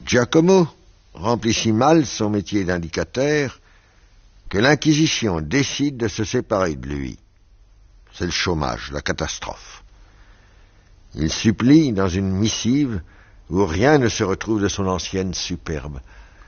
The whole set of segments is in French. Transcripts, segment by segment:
Giacomo remplit si mal son métier d'indicateur que l'Inquisition décide de se séparer de lui. C'est le chômage, la catastrophe. Il supplie dans une missive où rien ne se retrouve de son ancienne superbe.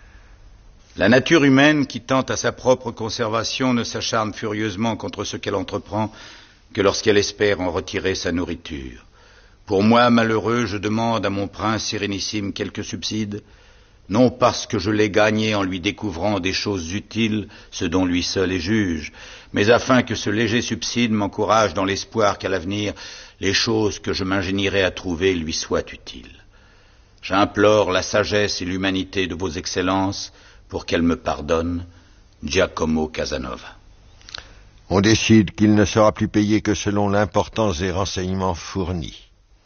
La nature humaine, qui tente à sa propre conservation, ne s'acharne furieusement contre ce qu'elle entreprend que lorsqu'elle espère en retirer sa nourriture. Pour moi, malheureux, je demande à mon prince sérénissime quelques subsides, non parce que je l'ai gagné en lui découvrant des choses utiles, ce dont lui seul est juge, mais afin que ce léger subside m'encourage dans l'espoir qu'à l'avenir, les choses que je m'ingénierai à trouver lui soient utiles. J'implore la sagesse et l'humanité de vos excellences pour qu'elles me pardonnent. Giacomo Casanova. On décide qu'il ne sera plus payé que selon l'importance des renseignements fournis.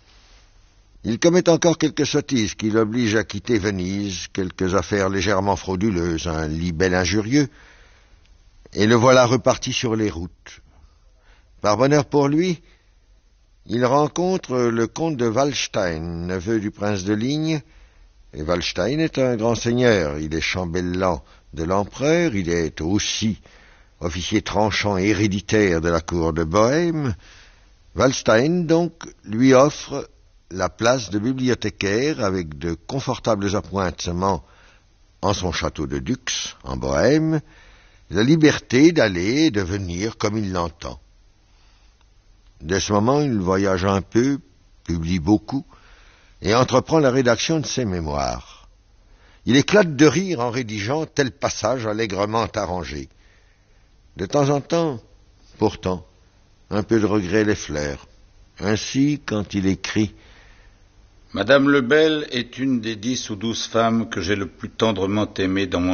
Il commet encore quelques sottises qui l'obligent à quitter Venise, quelques affaires légèrement frauduleuses, un libelle injurieux, et le voilà reparti sur les routes. Par bonheur pour lui, il rencontre le comte de Waldstein, neveu du prince de Ligne, et Waldstein est un grand seigneur. Il est chambellan de l'empereur, il est aussi officier tranchant et héréditaire de la cour de Bohême. Waldstein, donc, lui offre la place de bibliothécaire avec de confortables appointements en son château de Dux, en Bohême, la liberté d'aller et de venir comme il l'entend. De ce moment, il voyage un peu, publie beaucoup, et entreprend la rédaction de ses mémoires. Il éclate de rire en rédigeant tel passage allègrement arrangé. De temps en temps, pourtant, un peu de regret l'effleure. Ainsi, quand il écrit Madame Lebel est une des 10 ou 12 femmes que j'ai le plus tendrement aimées dans mon